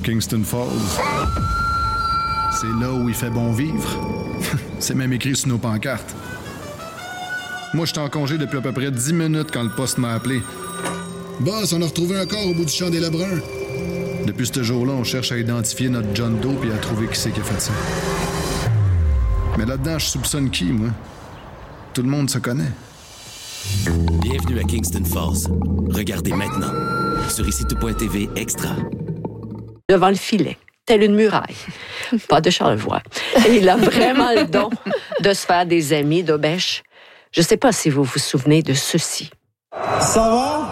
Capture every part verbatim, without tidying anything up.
Kingston Falls. C'est là où il fait bon vivre. C'est même écrit sur nos pancartes. Moi, j'étais en congé depuis à peu près dix minutes quand le poste m'a appelé. Boss, on a retrouvé un corps au bout du champ des Lebrun. Depuis ce jour-là, on cherche à identifier notre John Doe et à trouver qui c'est qui a fait ça. Mais là-dedans, je soupçonne qui, moi? Tout le monde se connaît. Bienvenue à Kingston Falls. Regardez maintenant sur ici tout point t v Extra. Devant le filet, telle une muraille. Pas de Charlevoix. Et il a vraiment le don de se faire des amis d'Obèche. Je ne sais pas si vous vous souvenez de ceci. Ça va?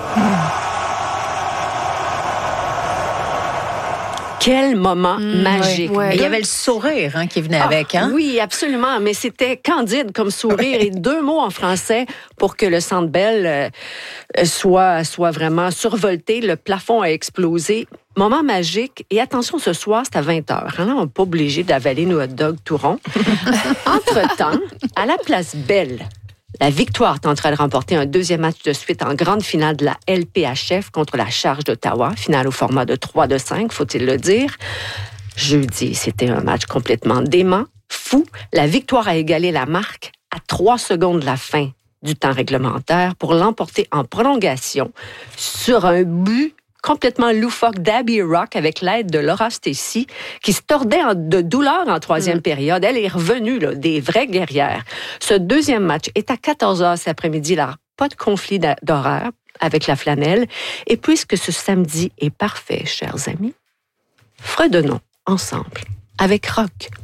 Quel moment mmh, magique. Ouais, ouais. Il y avait le sourire hein, qui venait ah, avec. Hein? Oui, absolument. Mais c'était candide comme sourire et deux mots en français pour que le Centre Bell euh, soit, soit vraiment survolté. Le plafond a explosé. Moment magique. Et attention, ce soir, c'est à vingt heures. Hein, là, on n'est pas obligé d'avaler nos hot dogs tout ronds. Entre-temps, à la place Bell, la Victoire tenterait de remporter un deuxième match de suite en grande finale de la L P H F contre la Charge d'Ottawa, finale au format de trois de cinq, faut-il le dire. Jeudi, c'était un match complètement dément, fou. La Victoire a égalé la marque à trois secondes de la fin du temps réglementaire pour l'emporter en prolongation sur un but complètement loufoque d'Abby Rock avec l'aide de Laura Stacey, qui se tordait en, de douleur en troisième mmh. période. Elle est revenue, là, des vraies guerrières. Ce deuxième match est à quatorze heures cet après-midi. Là, pas de conflit d'horaire avec la flanelle. Et puisque ce samedi est parfait, chers amis, fredonnons ensemble avec rock.